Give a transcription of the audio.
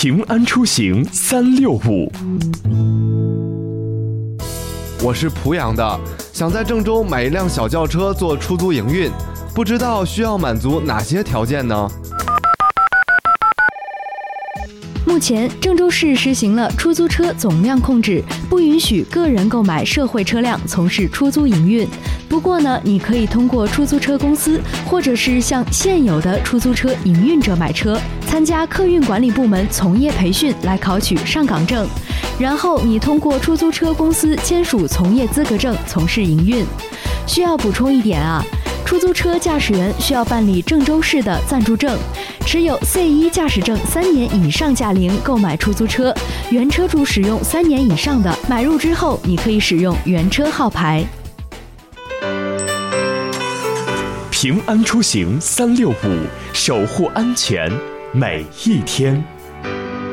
平安出行365。 我是濮阳的，想在郑州买一辆小轿车做出租营运，不知道需要满足哪些条件呢？ 目前，郑州市实行了出租车总量控制，不允许个人购买社会车辆从事出租营运。不过呢，你可以通过出租车公司，或者是向现有的出租车营运者买车，参加客运管理部门从业培训来考取上岗证，然后你通过出租车公司签署从业资格证从事营运。需要补充一点啊，出租车驾驶员需要办理郑州市的暂住证，持有 C1 驾驶证3年以上驾龄购买出租车，原车主使用3年以上的，买入之后你可以使用原车号牌。 平安出行365，守护安全每一天。